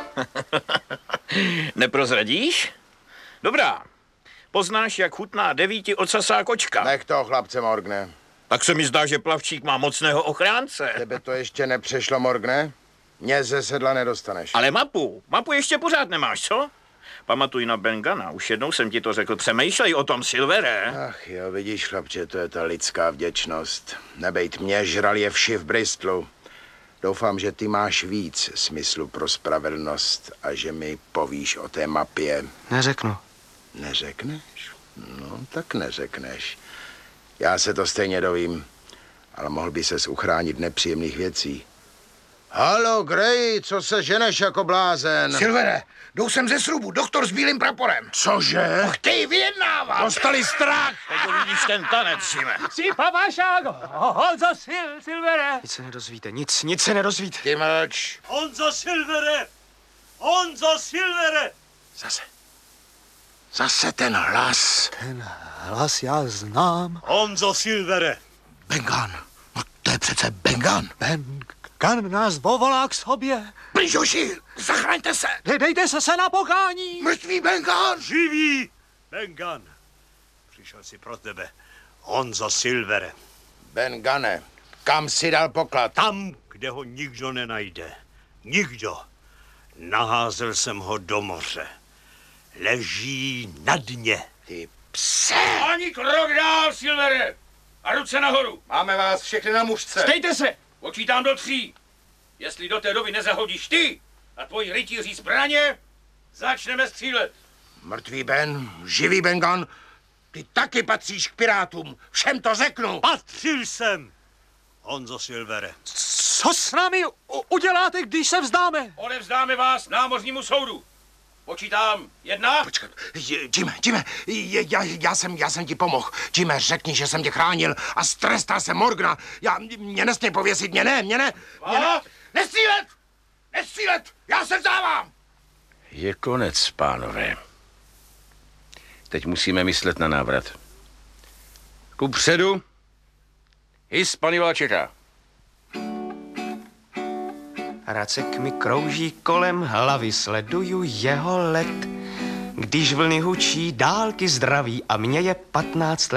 Neprozradíš? Dobrá. Poznáš, jak chutná 9 ocasá kočka. Nech toho chlapce, Morgne. Tak se mi zdá, že plavčík má mocného ochránce. Tebe to ještě nepřešlo, Morgne? Mě ze sedla nedostaneš. Ale mapu ještě pořád nemáš, co? Pamatuj na Bengana, už jednou jsem ti to řekl, přemýšlej o tom, Silvere. Ach jo, vidíš, chlapče, to je ta lidská vděčnost. Nebejt mě, žral je vši v Bristolu. Doufám, že ty máš víc smyslu pro spravedlnost a že mi povíš o té mapě. Neřeknu. Neřekneš? No, tak neřekneš. Já se to stejně dovím, ale mohl by ses uchránit nepříjemných věcí. Halo, Gray, co se ženeš jako blázen? Silvere, jdou sem ze srubu, doktor s bílým praporem. Cože? Chtějí vyjednávat. Dostali strach! Teď uvidíš ten tanec, Jime. Si papašák, Honzo Silvere. Nic se nedozvíte, nic se nedozvíte. Ty mlč. Honzo Silvere. Honzo Silvere. Zase ten hlas. Ten hlas já znám. Honzo Silvere. Bengan, no to je přece Bengan. Bengan nás povolá k sobě. Pryžoši, zachraňte se. Dejte se na pokání. Mrtvý Bengan. Živý Bengan. Přišel si pro tebe. Honzo Silvere. Bengane, kam si dal poklad? Tam, kde ho nikdo nenajde. Nikdo. Naházel jsem ho do moře. Leží na dně. Ty pse. Ani krok dál, Silvere! A ruce nahoru! Máme vás všechny na mužce. Stejte se! Počítám do 3. Jestli do té doby nezahodíš ty a tvoji rytíři zbraně, začneme střílet. Mrtvý Ben, živý Bengan, ty taky patříš k pirátům. Všem to řeknu. Patřil jsem. Honzo Silvere. Co s námi uděláte, když se vzdáme? Odevzdáme vás námořnímu soudu. Počítám 1. Počkat, Jime, já jsem ti pomohl. Jime, řekni, že jsem tě chránil a strestal jsem Morgana. Mě nesmí pověsit, mě ne. 2. Nestřílet! Nestřílet! Já se vzdávám! Je konec, pánové. Teď musíme myslet na návrat. Kupředu. Hispaniola čeká. Racek mi krouží kolem hlavy, sleduju jeho let. Když vlny hučí, dálky zdraví a mně je 15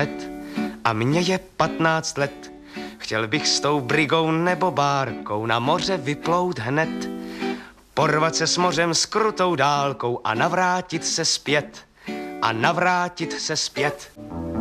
let. Chtěl bych s tou brigou nebo bárkou na moře vyplout hned. Porvat se s mořem s krutou dálkou a navrátit se zpět.